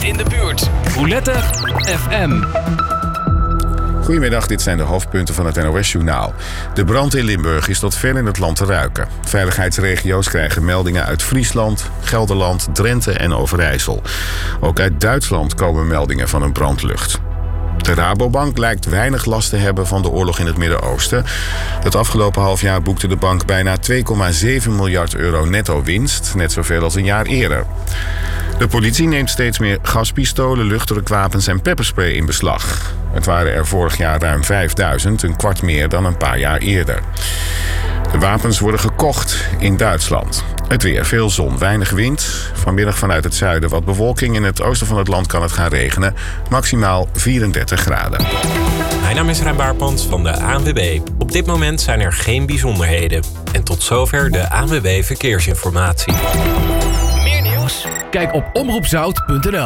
in de buurt. Roulette FM. Goedemiddag, dit zijn de hoofdpunten van het NOS-journaal. De brand in Limburg is tot ver in het land te ruiken. Veiligheidsregio's krijgen meldingen uit Friesland, Gelderland, Drenthe en Overijssel. Ook uit Duitsland komen meldingen van een brandlucht. De Rabobank lijkt weinig last te hebben van de oorlog in het Midden-Oosten. Het afgelopen halfjaar boekte de bank bijna 2,7 miljard euro netto winst, net zoveel als een jaar eerder. De politie neemt steeds meer gaspistolen, luchtdrukwapens en pepperspray in beslag. Het waren er vorig jaar ruim 5000, een kwart meer dan een paar jaar eerder. De wapens worden gekocht in Duitsland. Het weer, veel zon, weinig wind. Vanmiddag vanuit het zuiden wat bewolking. In het oosten van het land kan het gaan regenen. Maximaal 34 graden. Mijn naam is Rijn Baarpans van de ANWB. Op dit moment zijn er geen bijzonderheden. En tot zover de ANWB Verkeersinformatie. Meer nieuws? Kijk op omroepzout.nl.